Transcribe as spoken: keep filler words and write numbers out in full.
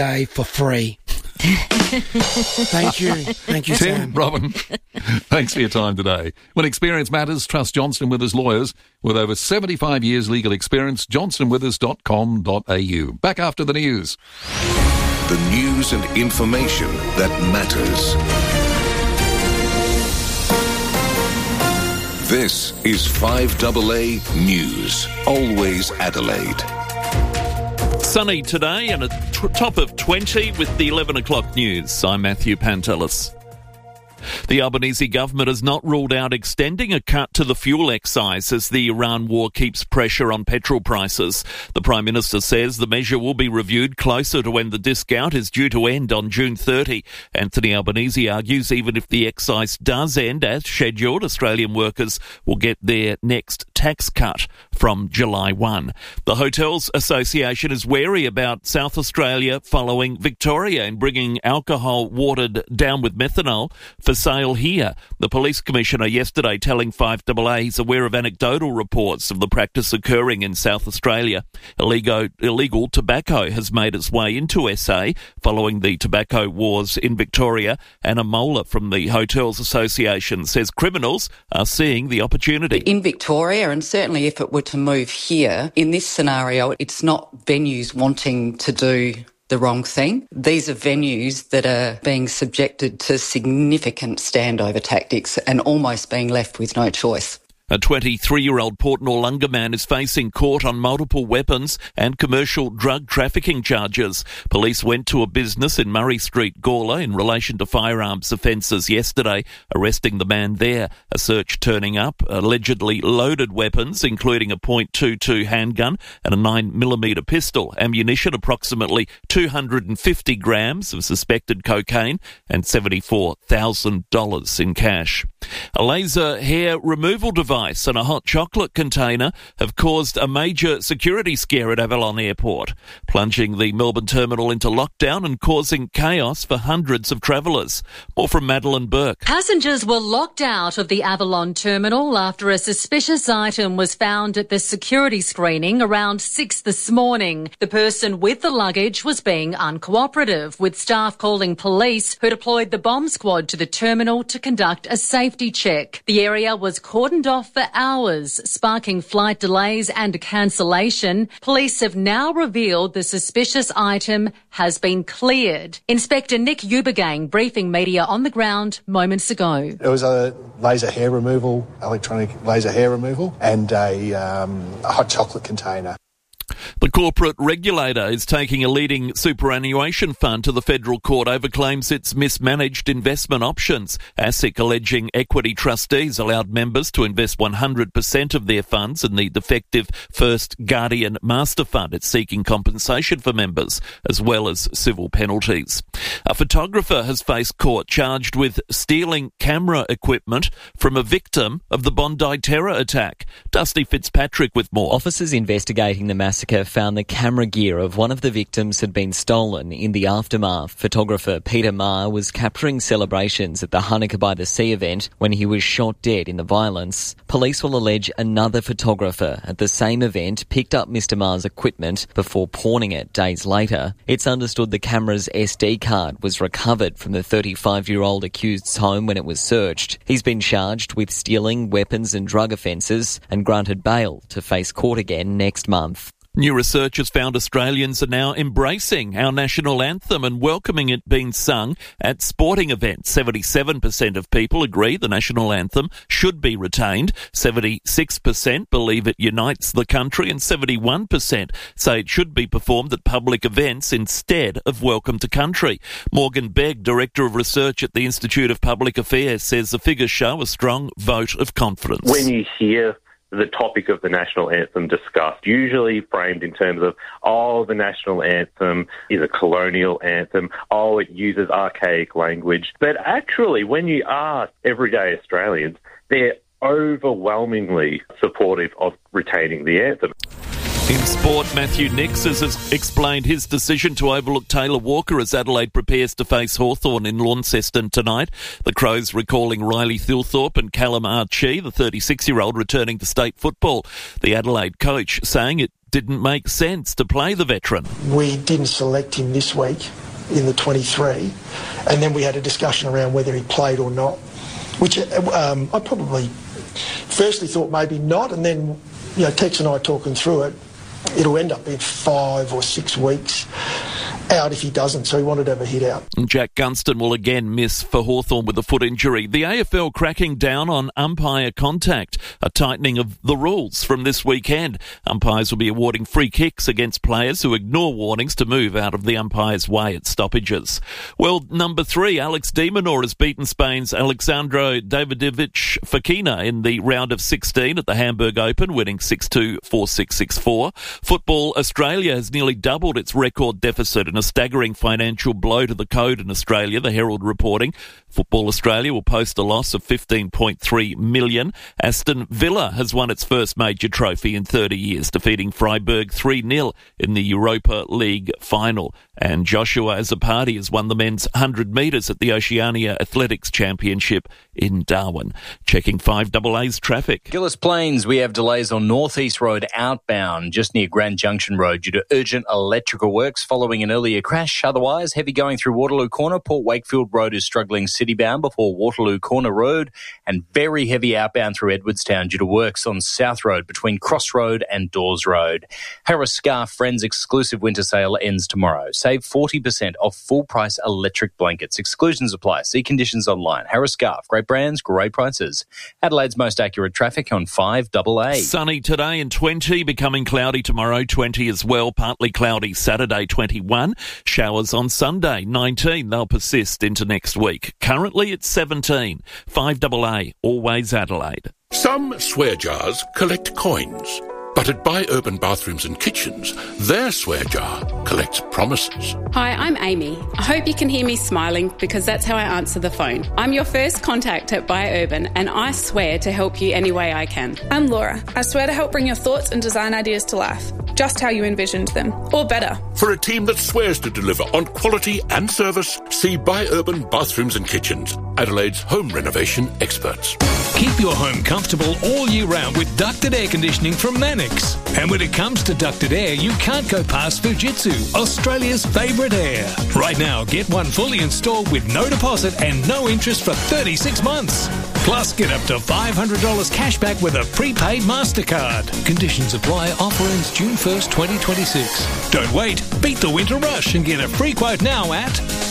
day for free. Thank you. Thank you, Tim, Sam. Robin, thanks for your time today. When experience matters, trust Johnston Withers Lawyers. With over seventy-five years legal experience, johnston withers dot com dot a u. Back after the news. The news and information that matters. This is five A A News. Always Adelaide. Sunny today and a t- top of twenty with the eleven o'clock news. I'm Matthew Pantelis. The Albanese government has not ruled out extending a cut to the fuel excise as the Iran war keeps pressure on petrol prices. The Prime Minister says the measure will be reviewed closer to when the discount is due to end on June thirtieth. Anthony Albanese argues even if the excise does end as scheduled, Australian workers will get their next tax cut from July first. The Hotels Association is wary about South Australia following Victoria in bringing alcohol watered down with methanol for sale here. The Police Commissioner yesterday telling five A A he's aware of anecdotal reports of the practice occurring in South Australia. Illegal, illegal tobacco has made its way into S A following the tobacco wars in Victoria. Anna Mola from the Hotels Association says criminals are seeing the opportunity. In Victoria, and certainly if it were to move here, in this scenario, it's not venues wanting to do the wrong thing. These are venues that are being subjected to significant standover tactics and almost being left with no choice. A twenty-three-year-old Port Noarlunga man is facing court on multiple weapons and commercial drug trafficking charges. Police went to a business in Murray Street, Gawler, in relation to firearms offences yesterday, arresting the man there. A search turning up allegedly loaded weapons, including a point two two handgun and a nine millimetre pistol, ammunition, approximately two hundred fifty grams of suspected cocaine and seventy-four thousand dollars in cash. A laser hair removal device and a hot chocolate container have caused a major security scare at Avalon Airport, plunging the Melbourne terminal into lockdown and causing chaos for hundreds of travellers. More from Madeline Burke. Passengers were locked out of the Avalon terminal after a suspicious item was found at the security screening around six this morning. The person with the luggage was being uncooperative, with staff calling police, who deployed the bomb squad to the terminal to conduct a safety check. The area was cordoned off for hours, sparking flight delays and a cancellation. Police have now revealed the suspicious item has been cleared. Inspector Nick Ubergang briefing media on the ground moments ago. It was a laser hair removal, electronic laser hair removal, and a, um, a hot chocolate container. The corporate regulator is taking a leading superannuation fund to the federal court over claims it's mismanaged investment options. ASIC alleging equity trustees allowed members to invest one hundred percent of their funds in the defective First Guardian Master Fund. It's seeking compensation for members as well as civil penalties. A photographer has faced court charged with stealing camera equipment from a victim of the Bondi terror attack. Dusty Fitzpatrick with more. Officers investigating the massacre found the camera gear of one of the victims had been stolen in the aftermath. Photographer Peter Maher was capturing celebrations at the Hanukkah by the Sea event when he was shot dead in the violence. Police will allege another photographer at the same event picked up Mister Maher's equipment before pawning it days later. It's understood the camera's S D card was recovered from the thirty-five-year-old accused's home when it was searched. He's been charged with stealing, weapons and drug offences and granted bail to face court again next month. New research has found Australians are now embracing our national anthem and welcoming it being sung at sporting events. seventy-seven percent of people agree the national anthem should be retained. seventy-six percent believe it unites the country and seventy-one percent say it should be performed at public events instead of Welcome to Country. Morgan Begg, Director of Research at the Institute of Public Affairs, says the figures show a strong vote of confidence. When you hear the topic of the national anthem discussed, usually framed in terms of, oh, the national anthem is a colonial anthem, oh, it uses archaic language. But actually, when you ask everyday Australians, they're overwhelmingly supportive of retaining the anthem. In sport, Matthew Nix has explained his decision to overlook Taylor Walker as Adelaide prepares to face Hawthorn in Launceston tonight. The Crows recalling Riley Thilthorpe and Callum Archie, the thirty-six-year-old returning to state football. The Adelaide coach saying it didn't make sense to play the veteran. We didn't select him this week in the twenty-three, and then we had a discussion around whether he played or not, which um, I probably firstly thought maybe not, and then, you know, Tex and I talking through it, it'll end up being five or six weeks out if he doesn't, so he wanted to have a hit out. Jack Gunston will again miss for Hawthorn with a foot injury. The A F L cracking down on umpire contact, a tightening of the rules from this weekend. Umpires will be awarding free kicks against players who ignore warnings to move out of the umpire's way at stoppages. World number three, Alex de Minaur has beaten Spain's Alexandro Davidovich Fokina in the round of sixteen at the Hamburg Open, winning six two, four six, six four. Football Australia has nearly doubled its record deficit in a staggering financial blow to the code in Australia, the Herald reporting. Football Australia will post a loss of fifteen point three million dollars. Aston Villa has won its first major trophy in thirty years, defeating Freiburg three nil in the Europa League final. And Joshua Azzopardi has won the men's one hundred metres at the Oceania Athletics Championship in Darwin. Checking five double A's traffic. Gillis Plains, we have delays on North East Road outbound, just near Grand Junction Road, due to urgent electrical works following an earlier crash. Otherwise, heavy going through Waterloo Corner. Port Wakefield Road is struggling citybound before Waterloo Corner Road, and very heavy outbound through Edwardstown due to works on South Road between Cross Road and Dawes Road. Harris Scarf Friends exclusive winter sale ends tomorrow. Save forty percent off full-price electric blankets. Exclusions apply. See conditions online. Harris Scarf. Great brands, great prices. Adelaide's most accurate traffic on five double A. Sunny today and twenty, becoming cloudy tomorrow, twenty as well. Partly cloudy Saturday, twenty-one. Showers on Sunday, nineteen. They'll persist into next week. Currently it's seventeen. five double A, always Adelaide. Some swear jars collect coins, but at Buy Urban Bathrooms and Kitchens, their swear jar collects promises. Hi, I'm Amy. I hope you can hear me smiling because that's how I answer the phone. I'm your first contact at Buy Urban, and I swear to help you any way I can. I'm Laura. I swear to help bring your thoughts and design ideas to life, just how you envisioned them, or better. For a team that swears to deliver on quality and service, see Buy Urban Bathrooms and Kitchens, Adelaide's home renovation experts. Keep your home comfortable all year round with ducted air conditioning from Mannix. And when it comes to ducted air, you can't go past Fujitsu, Australia's favourite air. Right now, get one fully installed with no deposit and no interest for thirty-six months. Plus, get up to five hundred dollars cash back with a prepaid MasterCard. Conditions apply. Offer ends June first, twenty twenty-six. Don't wait. Beat the winter rush and get a free quote now at